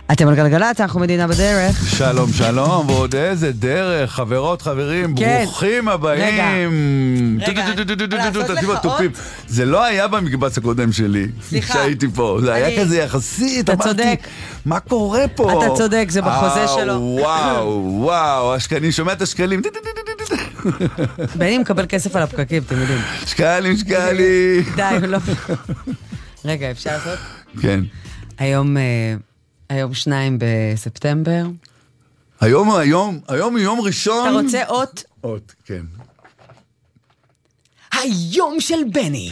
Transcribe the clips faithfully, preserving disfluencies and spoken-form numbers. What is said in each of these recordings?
אתם על גלגלת, אנחנו מדינה בדרך. שלום, שלום, ועוד איזה דרך, חברות, חברים, ברוכים הבאים. רגע, לעשות לך עוד? זה לא היה במקבץ הקודם שלי, שהייתי פה, זה היה כזה יחסית, אתה צודק. מה קורה פה? אתה צודק, זה בחוזה שלו. וואו, וואו, אני שומע את השקלים. בני מקבל כסף על הפקקים, אתם יודעים. שקלים, שקלים. די, לא. רגע, אפשר לעשות? כן. היום... היום שניים בספטמבר. היום, היום, היום הוא יום ראשון. אתה רוצה אות? אות, כן. היום של בני.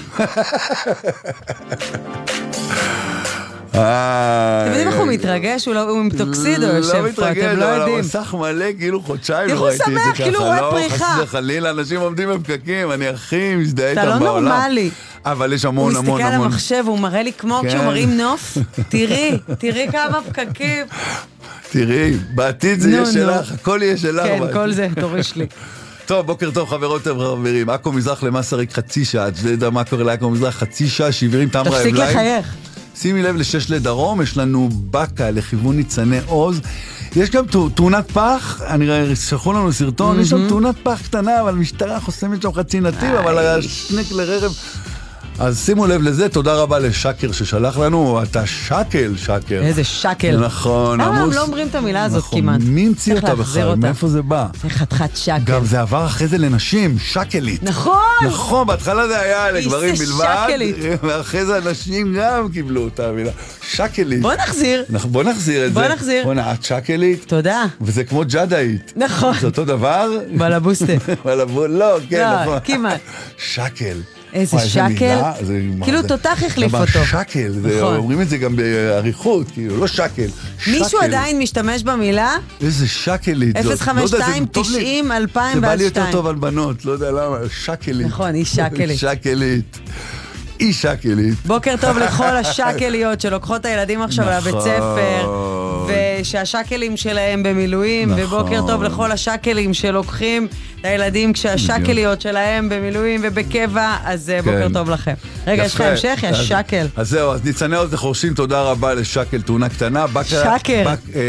אתם יודעים איך הוא מתרגש? הוא עם טוקסידו יושב פה, אתם לא יודעים. לא מתרגש, אבל המסך מלא, כאילו חודשיים לא ראיתי את זה ככה. איך הוא שמח, כאילו הוא רואה פריחה. לא, חלילה, אנשים עומדים בפקקים, אני הכי מזדהה איתם בעולם. אתה לא נורמלי. אבל יש המון, המון, המון. הוא מסתכל על המחשב, הוא מראה לי כמו כשהוא מראים נוף. תראי, תראי כמה פקקים. תראי, בעתיד זה יהיה שלך, הכל יהיה שלך. כן, כל זה, תוריש לי. טוב, בוקר טוב, חברות וחברים. עכו מזרח למסריק חצי שעה, אתה יודע מה קורה לעכו מזרח חצי שעה, שבעים תמרה אבליים. תפסיק לחייך. שימי לב לשש לדרום, יש לנו בקה לכיוון ניצני עוז. יש גם תאונת פח, אני רואה, שלחו לנו סרטון, יש שם תאונת פח קטנה, אבל משטרה חוסמת שם חצי נתיב, אבל השני כלי רכב. אז שימו לב לזה, תודה רבה לשקר ששלח לנו, אתה שקל, שקר. איזה שקל. נכון, עמוס. עמוס. לא אומרים את המילה הזאת כמעט. מי המציא אותה בכלל? מאיפה זה בא? זה חתיכת שקל. גם זה עבר אחרי זה לנשים, שקלית. נכון. נכון, בהתחלה זה היה לגברים בלבד. שקלית. ואחרי זה אנשים גם קיבלו אותה מילה. שקלית. בוא נחזיר. בוא נחזיר את זה. בוא נחזיר. בוא נעת שקלית. תודה. וזה כמו ג'דאית. נכון. זה אותו דבר? בלבוסטה. לא, כן, נכון. לא, כמעט. שקל. איזה שקל, כאילו תותח החליף אותו. שקל, אומרים את זה גם בעריכות, כאילו, לא שקל. מישהו עדיין משתמש במילה? איזה שקלית זאת. אפס חמש שתיים תשעים אלפיים זה בא לי יותר טוב על בנות, לא יודע למה, שקלית. נכון, היא שקלית. שקלית. היא שקלית. בוקר טוב לכל השקליות שלוקחות את הילדים עכשיו לבית ספר, ושהשקלים שלהם במילואים, ובוקר טוב לכל השקלים שלוקחים את הילדים כשהשקליות שלהם במילואים ובקבע, אז בוקר טוב לכם. רגע, יש לך המשך? יש שקל. אז זהו, אז ניצני עוד לחורשים, תודה רבה לשקל, תאונה קטנה. שקל.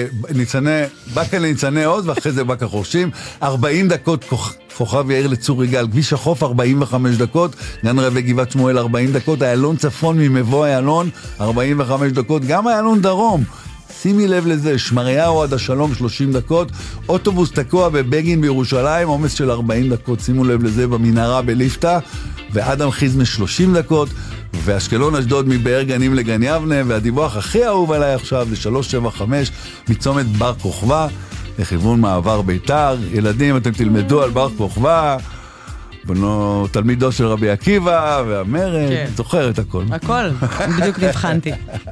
בקה לניצני עוד, ואחרי זה בקה חורשים. ארבעים דקות כוכב יאיר לצור יגאל, כביש החוף ארבעים וחמש דקות, גן רבי גבעת שמואל ארבעים דקות, איילון צפון ממבוא איילון ארבעים וחמש דקות, גם איילון דרום. שימי לב לזה, שמריהו עד השלום שלושים דקות, אוטובוס תקוע בבגין בירושלים, עומס של ארבעים דקות, שימו לב לזה, במנהרה בליפתא, ואדם חיזמה שלושים דקות, ואשקלון אשדוד מבאר גנים לגן יבנה, והדיווח הכי אהוב עליי עכשיו זה שלוש שבע חמש מצומת בר כוכבא, לכיוון מעבר ביתר. ילדים, אתם תלמדו על בר כוכבא, בנו תלמידו של רבי עקיבא והמרד, כן. זוכר את הכל. הכל, בדיוק נבחנתי.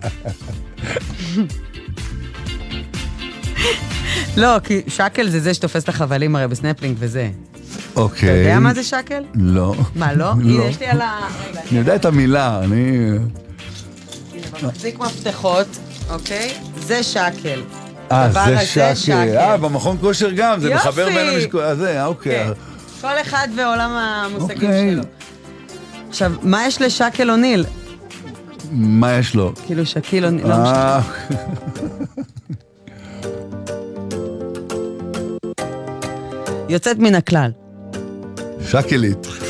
לא, כי שקל זה זה שתופס את החבלים הרי בסנפלינג וזה. אוקיי. אתה יודע מה זה שקל? לא. מה, לא? הנה, יש לי על ה... אני יודע את המילה, אני... מחזיק מפתחות, אוקיי? זה שקל. אה, זה שקל. אה, במכון כושר גם, זה מחבר בין המשקול. אה, זה, אוקיי. כל אחד ועולם המושגים שלו. עכשיו, מה יש לשקל אוניל? מה יש לו? כאילו שקיל אוניל, לא משנה. יוצאת מן הכלל. שקלית.